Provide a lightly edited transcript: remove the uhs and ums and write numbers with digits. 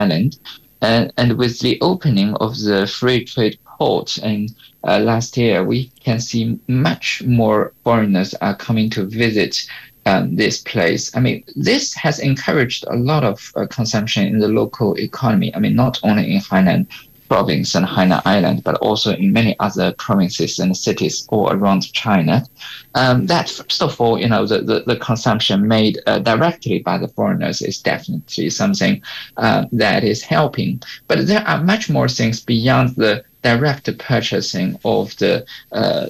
Island. And with the opening of the free trade port in last year, we can see much more foreigners are coming to visit this place. I mean, this has encouraged a lot of consumption in the local economy. I mean, not only in Hainan province and Hainan Island, but also in many other provinces and cities all around China. That first of all, the consumption made directly by the foreigners is definitely something that is helping. But there are much more things beyond the direct purchasing of the